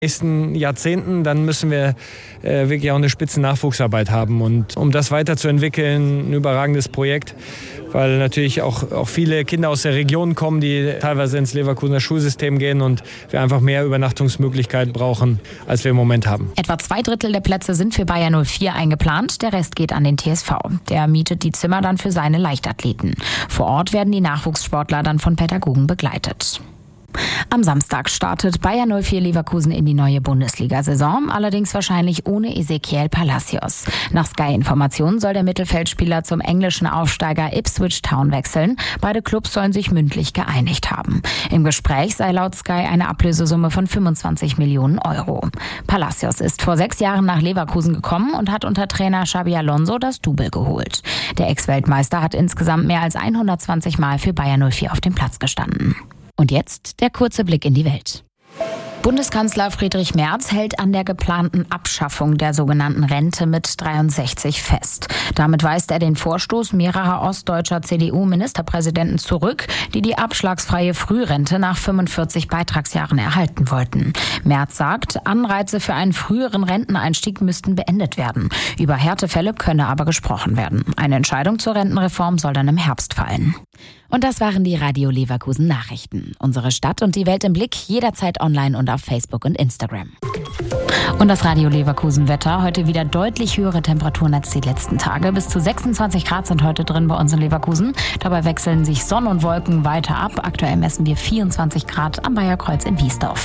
nächsten Jahrzehnten, dann müssen wir wirklich auch eine Spitzen-Nachwuchsarbeit haben. Und um das weiterzuentwickeln, ein überragendes Projekt, weil natürlich auch viele Kinder aus der Region kommen, die teilweise ins Leverkusener Schulsystem gehen und wir einfach mehr Übernachtungsmöglichkeiten brauchen, als wir im Moment haben. Etwa 2/3 der Plätze sind für Bayer 04 eingeplant, der Rest geht an den TSV. Der mietet die Zimmer dann für seine Leichtathleten. Vor Ort werden die Nachwuchssportler dann von Pädagogen begleitet. Am Samstag startet Bayer 04 Leverkusen in die neue Bundesliga-Saison, allerdings wahrscheinlich ohne Ezequiel Palacios. Nach Sky-Informationen soll der Mittelfeldspieler zum englischen Aufsteiger Ipswich Town wechseln. Beide Clubs sollen sich mündlich geeinigt haben. Im Gespräch sei laut Sky eine Ablösesumme von 25 Millionen Euro. Palacios ist vor 6 Jahren nach Leverkusen gekommen und hat unter Trainer Xabi Alonso das Double geholt. Der Ex-Weltmeister hat insgesamt mehr als 120 Mal für Bayer 04 auf dem Platz gestanden. Und jetzt der kurze Blick in die Welt. Bundeskanzler Friedrich Merz hält an der geplanten Abschaffung der sogenannten Rente mit 63 fest. Damit weist er den Vorstoß mehrerer ostdeutscher CDU-Ministerpräsidenten zurück, die die abschlagsfreie Frührente nach 45 Beitragsjahren erhalten wollten. Merz sagt, Anreize für einen früheren Renteneinstieg müssten beendet werden. Über Härtefälle könne aber gesprochen werden. Eine Entscheidung zur Rentenreform soll dann im Herbst fallen. Und das waren die Radio Leverkusen Nachrichten. Unsere Stadt und die Welt im Blick, jederzeit online und auf Facebook und Instagram. Und das Radio Leverkusen Wetter, heute wieder deutlich höhere Temperaturen als die letzten Tage. Bis zu 26 Grad sind heute drin bei uns in Leverkusen. Dabei wechseln sich Sonne und Wolken weiter ab. Aktuell messen wir 24 Grad am Bayerkreuz in Wiesdorf.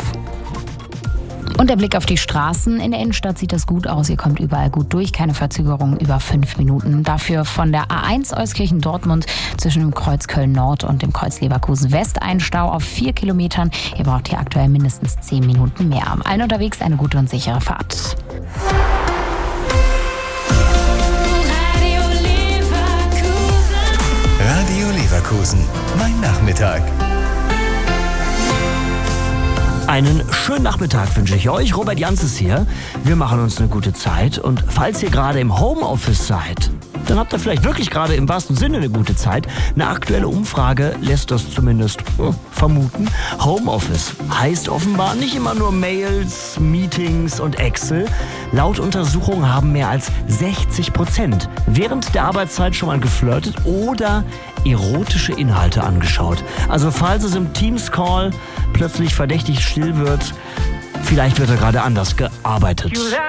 Und der Blick auf die Straßen. In der Innenstadt sieht das gut aus. Ihr kommt überall gut durch. Keine Verzögerungen über 5 Minuten. Dafür von der A1 Euskirchen-Dortmund zwischen dem Kreuz Köln-Nord und dem Kreuz Leverkusen-West ein Stau auf 4 Kilometern. Ihr braucht hier aktuell mindestens 10 Minuten mehr. Allen unterwegs eine gute und sichere Fahrt. Radio Leverkusen. Mein Nachmittag. Einen schönen Nachmittag wünsche ich euch. Robert Janz ist hier. Wir machen uns eine gute Zeit. Und falls ihr gerade im Homeoffice seid, dann habt ihr vielleicht wirklich gerade im wahrsten Sinne eine gute Zeit. Eine aktuelle Umfrage lässt das zumindest vermuten. Homeoffice heißt offenbar nicht immer nur Mails, Meetings und Excel. Laut Untersuchungen haben mehr als 60% während der Arbeitszeit schon mal geflirtet oder erotische Inhalte angeschaut. Also falls es im Teams-Call plötzlich verdächtig still wird, vielleicht wird da gerade anders gearbeitet.